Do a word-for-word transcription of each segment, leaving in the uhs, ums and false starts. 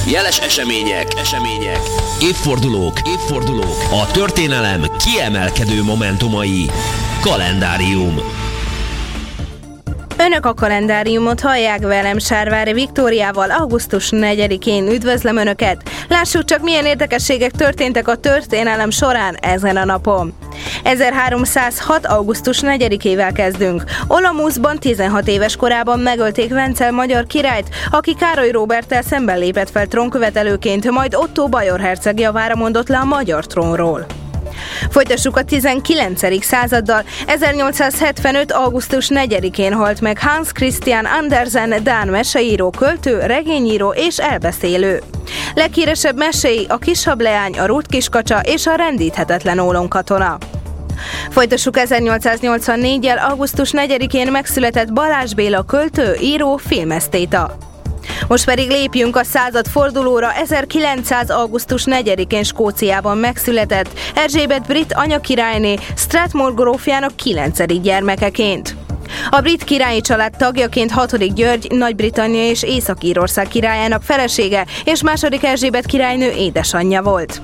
Jeles események, események, évfordulók, évfordulók, a történelem kiemelkedő momentumai. Kalendárium. Önök a kalendáriumot hallják, velem Sárvári Viktóriával. Augusztus negyedikén üdvözlöm Önöket. Lássuk csak, milyen érdekességek történtek a történelem során ezen a napon. ezerháromszázhat. augusztus negyedikével kezdünk. Olamuszban tizenhat éves korában megölték Vencel magyar királyt, aki Károly Róberttel szemben lépett fel trónkövetelőként, majd Ottó bajor herceg javára mondott le a magyar trónról. Folytassuk a tizenkilencedik századdal. ezernyolcszázhetvenöt. augusztus negyedikén halt meg Hans Christian Andersen, dán meseíró, költő, regényíró és elbeszélő. Leghíresebb meséi a Kishableány, a Ruth kiskacsa és a Rendíthetetlen ólomkatona. Folytassuk ezernyolcszáznyolcvannégyel. augusztus negyedikén megszületett Balázs Béla, költő, író, filmesztéta. Most pedig lépjünk a századfordulóra. ezerkilencszáz. augusztus negyedikén Skóciában megszületett Erzsébet brit anyakirályné, Strathmore grófjának kilencedik gyermekeként. A brit királyi család tagjaként hatodik György, Nagy-Britannia és Észak-Írország királyának felesége és második Erzsébet királynő édesanyja volt.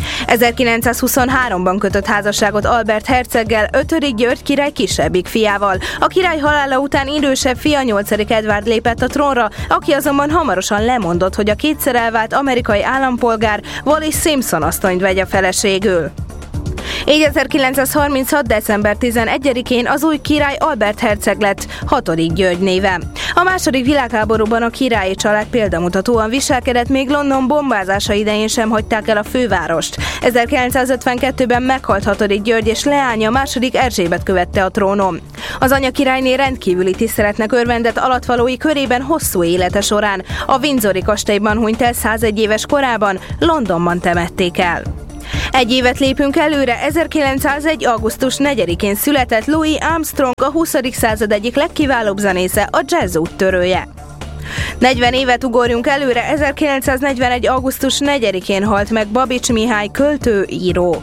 ezerkilencszázhuszonháromban kötött házasságot Albert herceggel, ötödik György király kisebbik fiával. A király halála után idősebb fia, nyolcadik Edward lépett a trónra, aki azonban hamarosan lemondott, hogy a kétszer elvált amerikai állampolgár Wallis Simpson asszonyt vegye feleségül. Így ezerkilencszázharminchat. december tizenegyedikén az új király Albert herceg lett, hatodik György néven. A második világháborúban a királyi család példamutatóan viselkedett, még London bombázása idején sem hagyták el a fővárost. ezerkilencszázötvenkettőben meghalt hatodik György, és leánya, második Erzsébet követte a trónon. Az anyakirályné rendkívüli tiszteletnek örvendett alattvalói körében hosszú élete során. A Windsori kastélyban hunyt el százegy éves korában, Londonban temették el. Egy évet lépünk előre. ezerkilencszázegy. augusztus negyedikén született Louis Armstrong, a huszadik század egyik legkiválóbb zenésze, a jazz úttörője. negyven évet ugorjunk előre. ezerkilencszáznegyvenegy. augusztus negyedikén halt meg Babits Mihály, költő, író.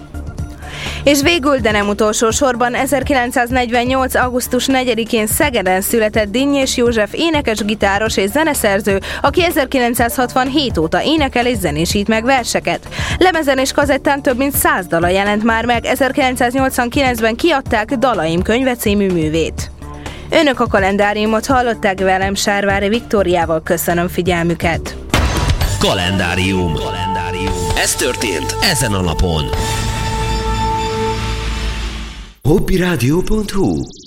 És végül, de nem utolsó sorban, ezerkilencszáznegyvennyolc. augusztus negyedikén Szegeden született Dinnyés József, énekes, gitáros és zeneszerző, aki ezerkilencszázhatvanhét óta énekel és zenésít meg verseket. Lemezen és kazettán több mint száz dala jelent már meg, ezerkilencszáznyolcvankilencben kiadták Dalaim könyve című művét. Önök a kalendáriumot hallották, velem Sárvári Viktóriával. Köszönöm figyelmüket. Kalendárium. Kalendárium. Ez történt ezen a napon. hobbiradio pont hu